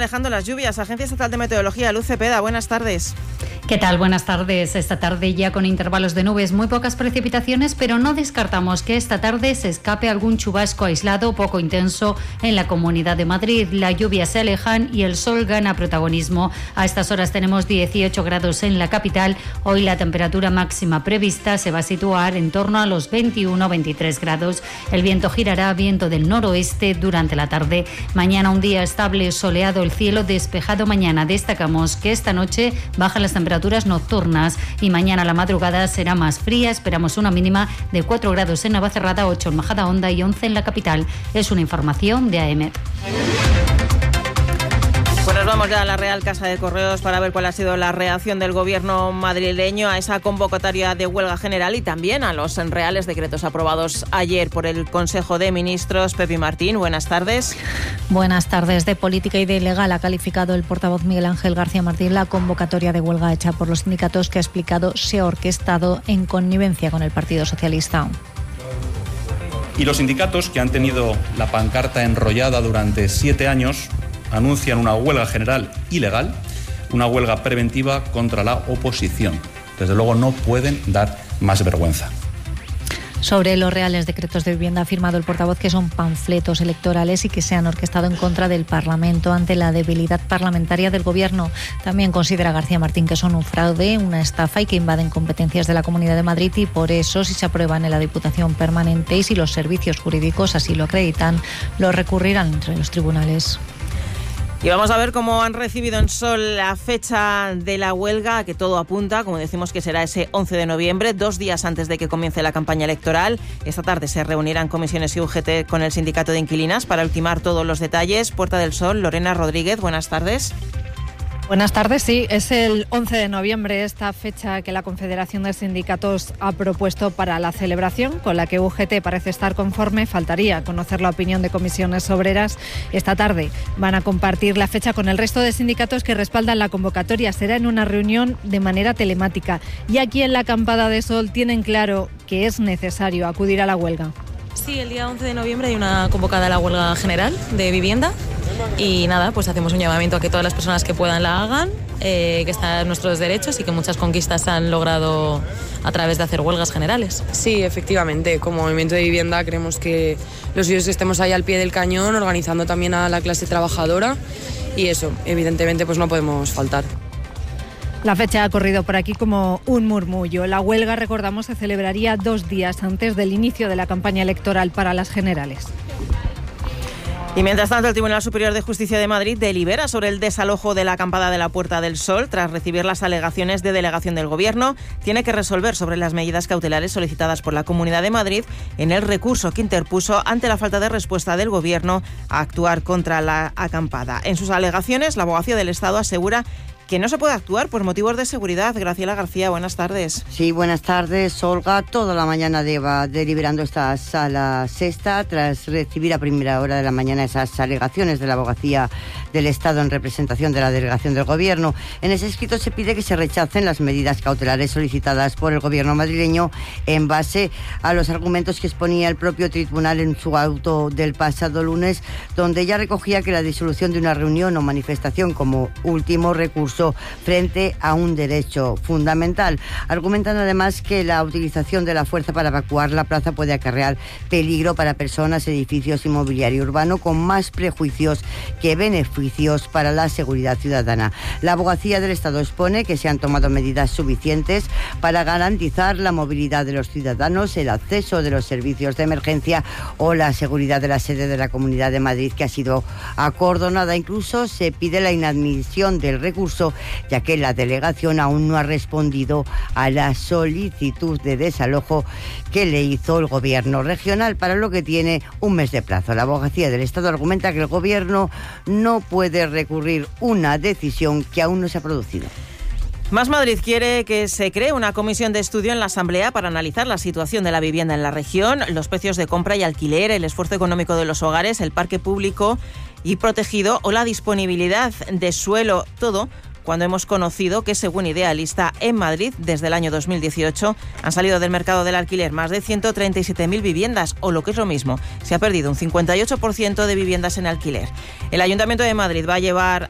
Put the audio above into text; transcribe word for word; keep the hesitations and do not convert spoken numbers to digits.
alejando las lluvias. Agencia Estatal de Meteorología, Luz Cepeda, buenas tardes. ¿Qué tal? Buenas tardes. Esta tarde ya con intervalos de nubes, muy pocas precipitaciones, pero no descartamos que esta tarde se escape algún chubasco aislado poco intenso en la Comunidad de Madrid. Las lluvias se alejan y el sol gana protagonismo. A estas horas tenemos dieciocho grados en la capital. Hoy la temperatura máxima prevista se va a situar en torno a los veintiuno a veintitrés grados. El viento girará viento del noroeste durante la tarde. Mañana un día estable, soleado, el cielo despejado. Mañana destacamos que esta noche bajan las temperaturas nocturnas y mañana la madrugada será más fría. Esperamos una mínima de cuatro grados en Navacerrada, ocho en Majadahonda y once en la capital. Es una información de A E M E T. Pues nos vamos ya a la Real Casa de Correos para ver cuál ha sido la reacción del gobierno madrileño a esa convocatoria de huelga general y también a los reales decretos aprobados ayer por el Consejo de Ministros. Pepi Martín, buenas tardes. Buenas tardes. De política y de ilegal ha calificado el portavoz Miguel Ángel García Martín la convocatoria de huelga hecha por los sindicatos, que ha explicado se ha orquestado en connivencia con el Partido Socialista. Y los sindicatos, que han tenido la pancarta enrollada durante siete años, anuncian una huelga general ilegal, una huelga preventiva contra la oposición. Desde luego no pueden dar más vergüenza. Sobre los reales decretos de vivienda ha afirmado el portavoz que son panfletos electorales y que se han orquestado en contra del Parlamento ante la debilidad parlamentaria del Gobierno. También considera García Martín que son un fraude, una estafa y que invaden competencias de la Comunidad de Madrid, y por eso, si se aprueban en la Diputación Permanente y si los servicios jurídicos así lo acreditan, lo recurrirán entre los tribunales. Y vamos a ver cómo han recibido en Sol la fecha de la huelga, que todo apunta, como decimos, que será ese once de noviembre, dos días antes de que comience la campaña electoral. Esta tarde se reunirán comisiones y U G T con el sindicato de inquilinas para ultimar todos los detalles. Puerta del Sol, Lorena Rodríguez, buenas tardes. Buenas tardes, sí, es el once de noviembre esta fecha que la Confederación de Sindicatos ha propuesto para la celebración, con la que U G T parece estar conforme. Faltaría conocer la opinión de comisiones obreras. Esta tarde van a compartir la fecha con el resto de sindicatos que respaldan la convocatoria. Será en una reunión de manera telemática. Y aquí en la Acampada de Sol tienen claro que es necesario acudir a la huelga. Sí, el día once de noviembre hay una convocada a la huelga general de vivienda. Y nada, pues hacemos un llamamiento a que todas las personas que puedan la hagan, eh, que están en nuestros derechos y que muchas conquistas se han logrado a través de hacer huelgas generales. Sí, efectivamente, como movimiento de vivienda creemos que los suyos estemos ahí al pie del cañón, organizando también a la clase trabajadora, y eso, evidentemente, pues no podemos faltar. La fecha ha corrido por aquí como un murmullo. La huelga, recordamos, se celebraría dos días antes del inicio de la campaña electoral para las generales. Y mientras tanto, el Tribunal Superior de Justicia de Madrid delibera sobre el desalojo de la acampada de la Puerta del Sol tras recibir las alegaciones de delegación del Gobierno. Tiene que resolver sobre las medidas cautelares solicitadas por la Comunidad de Madrid en el recurso que interpuso ante la falta de respuesta del Gobierno a actuar contra la acampada. En sus alegaciones, la Abogacía del Estado asegura que no se puede actuar por motivos de seguridad. Graciela García, buenas tardes. Sí, buenas tardes, Olga. Toda la mañana lleva deliberando esta sala sexta tras recibir a primera hora de la mañana esas alegaciones de la Abogacía del Estado en representación de la delegación del Gobierno. En ese escrito se pide que se rechacen las medidas cautelares solicitadas por el Gobierno madrileño en base a los argumentos que exponía el propio tribunal en su auto del pasado lunes, donde ya recogía que la disolución de una reunión o manifestación como último recurso frente a un derecho fundamental. Argumentan además que la utilización de la fuerza para evacuar la plaza puede acarrear peligro para personas, edificios y mobiliario urbano, con más prejuicios que beneficios para la seguridad ciudadana. La Abogacía del Estado expone que se han tomado medidas suficientes para garantizar la movilidad de los ciudadanos, el acceso de los servicios de emergencia o la seguridad de la sede de la Comunidad de Madrid, que ha sido acordonada. Incluso se pide la inadmisión del recurso, ya que la delegación aún no ha respondido a la solicitud de desalojo que le hizo el Gobierno regional, para lo que tiene un mes de plazo. La Abogacía del Estado argumenta que el Gobierno no puede recurrir una decisión que aún no se ha producido. Más Madrid quiere que se cree una comisión de estudio en la Asamblea para analizar la situación de la vivienda en la región, los precios de compra y alquiler, el esfuerzo económico de los hogares, el parque público y protegido o la disponibilidad de suelo, todo cuando hemos conocido que, según Idealista, en Madrid, desde el año dos mil dieciocho, han salido del mercado del alquiler más de ciento treinta y siete mil viviendas, o lo que es lo mismo, se ha perdido un cincuenta y ocho por ciento de viviendas en alquiler. El Ayuntamiento de Madrid va a llevar